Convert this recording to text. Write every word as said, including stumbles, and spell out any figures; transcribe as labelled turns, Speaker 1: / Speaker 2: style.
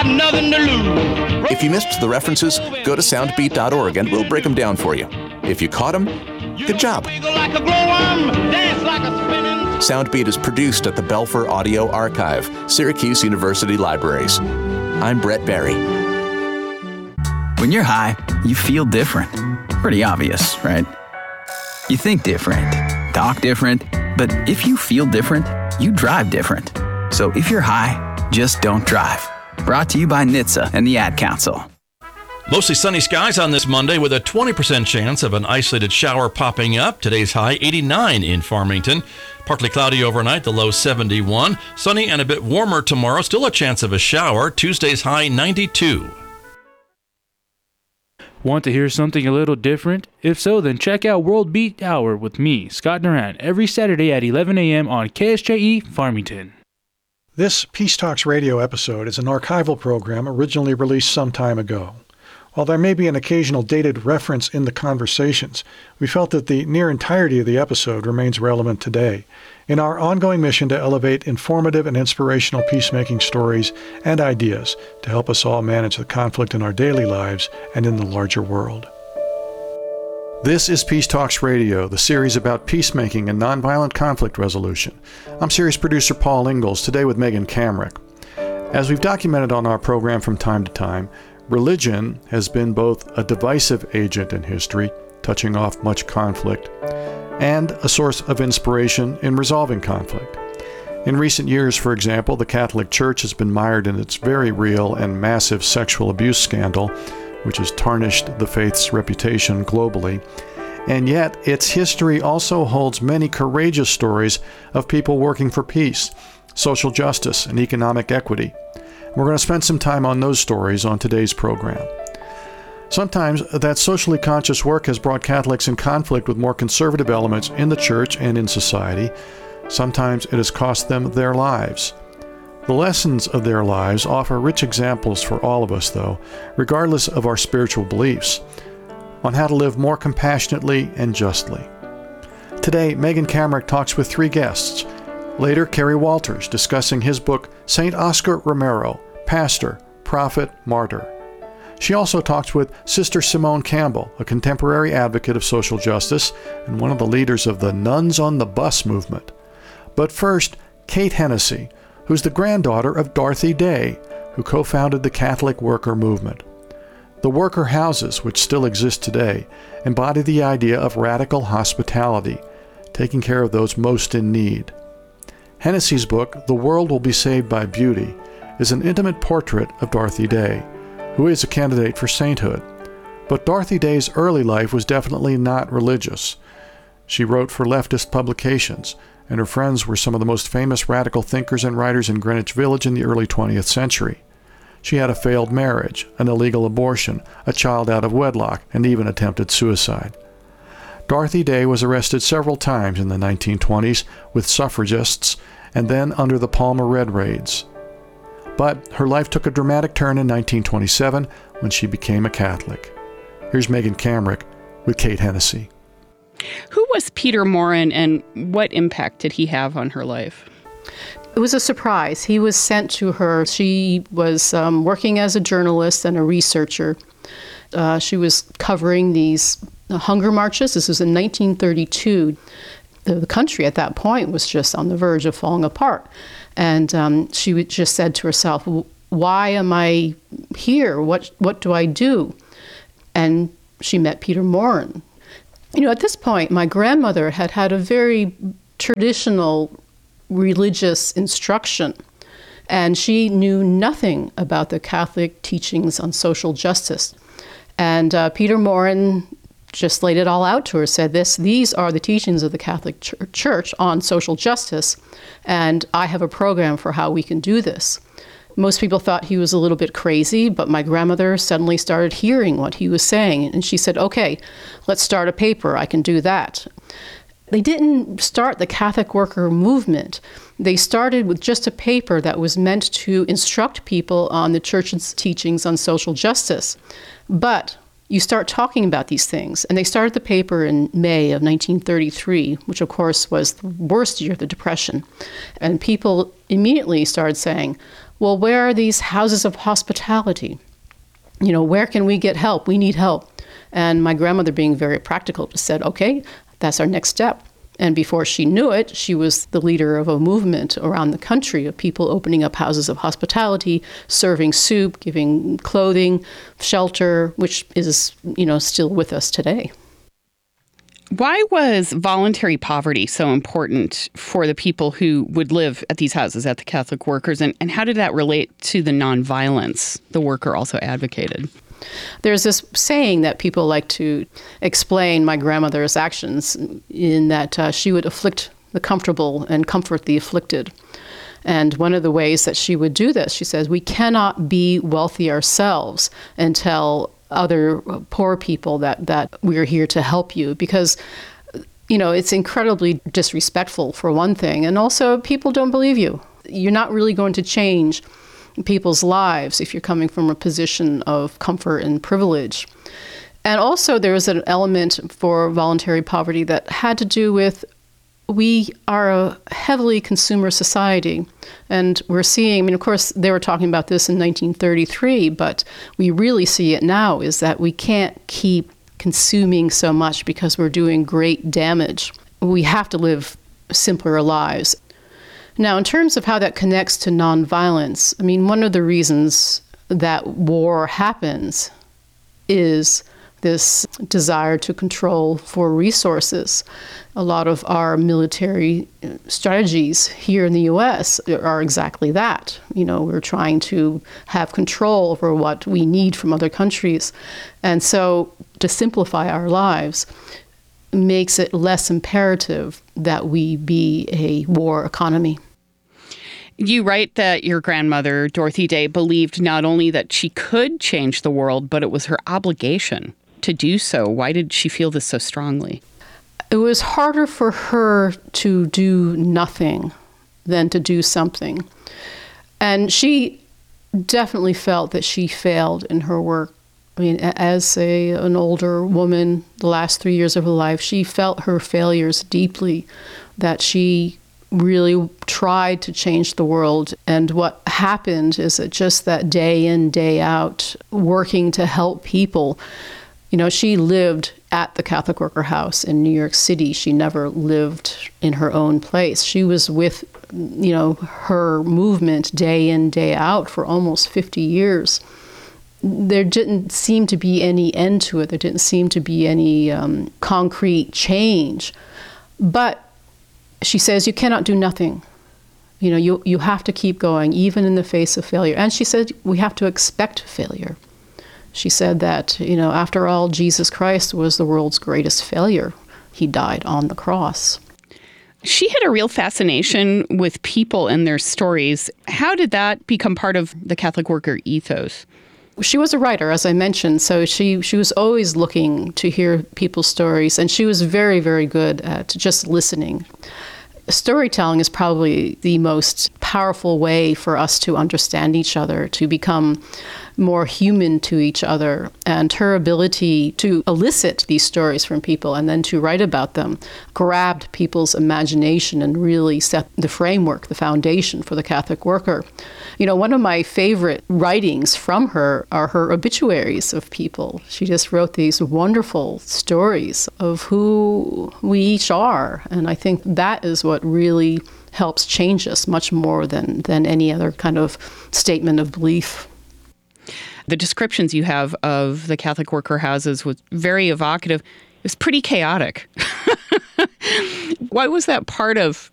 Speaker 1: nothing to lose.
Speaker 2: If you missed the references, go to soundbeat dot org and we'll break them down for you. If you caught them, good job.
Speaker 1: Like a glowworm, dance like a spinning.
Speaker 2: Soundbeat is produced at the Belfer Audio Archive, Syracuse University Libraries. I'm Brett Barry.
Speaker 3: When you're high, you feel different. Pretty obvious, right? You think different, talk different, but if you feel different, you drive different. So if you're high, just don't drive. Brought to you by N H T S A and the Ad Council.
Speaker 4: Mostly sunny skies on this Monday with a twenty percent chance of an isolated shower popping up. Today's high eighty-nine in Farmington. Partly cloudy overnight, the low seventy-one. Sunny and a bit warmer tomorrow. Still a chance of a shower. Tuesday's high ninety-two.
Speaker 5: Want to hear something a little different? If so, then check out World Beat Hour with me, Scott Duran, every Saturday at eleven a.m. on K S J E Farmington.
Speaker 6: This Peace Talks radio episode is an archival program originally released some time ago. While there may be an occasional dated reference in the conversations, we felt that the near entirety of the episode remains relevant today in our ongoing mission to elevate informative and inspirational peacemaking stories and ideas to help us all manage the conflict in our daily lives and in the larger world. This is Peace Talks Radio, the series about peacemaking and nonviolent conflict resolution. I'm series producer Paul Ingalls, today with Megan Kamrick. As we've documented on our program from time to time, religion has been both a divisive agent in history, touching off much conflict, and a source of inspiration in resolving conflict. In recent years, for example, the Catholic Church has been mired in its very real and massive sexual abuse scandal, which has tarnished the faith's reputation globally. And yet, its history also holds many courageous stories of people working for peace, social justice, and economic equity. We're going to spend some time on those stories on today's program. Sometimes that socially conscious work has brought Catholics in conflict with more conservative elements in the church and in society. Sometimes it has cost them their lives. The lessons of their lives offer rich examples for all of us, though, regardless of our spiritual beliefs, on how to live more compassionately and justly. Today, Megan Kamrick talks with three guests. Later, Kerry Walters discussing his book, Saint Oscar Romero, Pastor, Prophet, Martyr. She also talks with Sister Simone Campbell, a contemporary advocate of social justice and one of the leaders of the Nuns on the Bus movement. But first, Kate Hennessy, who's the granddaughter of Dorothy Day, who co-founded the Catholic Worker Movement. The worker houses, which still exist today, embody the idea of radical hospitality, taking care of those most in need. Hennessy's book, The World Will Be Saved by Beauty, is an intimate portrait of Dorothy Day, who is a candidate for sainthood. But Dorothy Day's early life was definitely not religious. She wrote for leftist publications, and her friends were some of the most famous radical thinkers and writers in Greenwich Village in the early twentieth century. She had a failed marriage, an illegal abortion, a child out of wedlock, and even attempted suicide. Dorothy Day was arrested several times in the nineteen twenties with suffragists and then under the Palmer Red raids. But her life took a dramatic turn in nineteen twenty-seven when she became a Catholic. Here's Megan Kamrick with Kate Hennessy.
Speaker 7: Who was Peter Maurin, and what impact did he have on her life?
Speaker 8: It was a surprise. He was sent to her. She was um, working as a journalist and a researcher. Uh, she was covering these hunger marches. This was in nineteen thirty-two. The, the country at that point was just on the verge of falling apart. And um, she just said to herself, why am I here? What, what do I do? And she met Peter Maurin. You know, at this point, my grandmother had had a very traditional religious instruction, and she knew nothing about the Catholic teachings on social justice. And uh, Peter Maurin just laid it all out to her, said this, these are the teachings of the Catholic Ch- Church on social justice, and I have a program for how we can do this. Most people thought he was a little bit crazy, but my grandmother suddenly started hearing what he was saying, and she said, okay, let's start a paper, I can do that. They didn't start the Catholic Worker Movement. They started with just a paper that was meant to instruct people on the Church's teachings on social justice. But you start talking about these things. And they started the paper in May of nineteen thirty-three, which of course was the worst year of the Depression. And people immediately started saying, well, where are these houses of hospitality? You know, where can we get help? We need help. And my grandmother, being very practical, just said, okay, that's our next step. And before she knew it, she was the leader of a movement around the country of people opening up houses of hospitality, serving soup, giving clothing, shelter, which is, you know, still with us today.
Speaker 7: Why was voluntary poverty so important for the people who would live at these houses, at the Catholic Workers? And, and how did that relate to the nonviolence the worker also advocated?
Speaker 8: There's this saying that people like to explain my grandmother's actions in that uh, she would afflict the comfortable and comfort the afflicted. And one of the ways that she would do this, she says, we cannot be wealthy ourselves and tell other poor people that, that we're here to help you, because, you know, it's incredibly disrespectful for one thing. And also people don't believe you. You're not really going to change people's lives if you're coming from a position of comfort and privilege. And also there was an element for voluntary poverty that had to do with, we are a heavily consumer society, and we're seeing, I mean, of course, they were talking about this in nineteen thirty-three, but we really see it now, is that we can't keep consuming so much because we're doing great damage. We have to live simpler lives. Now, in terms of how that connects to nonviolence, I mean, one of the reasons that war happens is this desire to control for resources. A lot of our military strategies here in the U S are exactly that. You know, we're trying to have control over what we need from other countries. And so to simplify our lives makes it less imperative that we be a war economy.
Speaker 7: You write that your grandmother, Dorothy Day, believed not only that she could change the world, but it was her obligation to do so. Why did she feel this so strongly?
Speaker 8: It was harder for her to do nothing than to do something. And she definitely felt that she failed in her work. I mean, as a, an older woman, the last three years of her life, she felt her failures deeply, that she really tried to change the world. And what happened is that just that day in, day out, working to help people. You know, she lived at the Catholic Worker House in New York City. She never lived in her own place. She was with, you know, her movement day in, day out for almost fifty years. There didn't seem to be any end to it. There didn't seem to be any um, concrete change. But she says, you cannot do nothing. You know, you, you have to keep going, even in the face of failure. And she said, we have to expect failure. She said that, you know, after all, Jesus Christ was the world's greatest failure. He died on the cross.
Speaker 7: She had a real fascination with people and their stories. How did that become part of the Catholic Worker ethos?
Speaker 8: She was a writer, as I mentioned, so she, she was always looking to hear people's stories, and she was very, very good at just listening. Storytelling is probably the most powerful way for us to understand each other, to become more human to each other. And her ability to elicit these stories from people and then to write about them grabbed people's imagination and really set the framework, the foundation for the Catholic Worker. You know, one of my favorite writings from her are her obituaries of people. She just wrote these wonderful stories of who we each are. And I think that is what really helps change us much more than, than any other kind of statement of belief.
Speaker 7: The descriptions you have of the Catholic Worker houses was very evocative. It was pretty chaotic. Why was that part of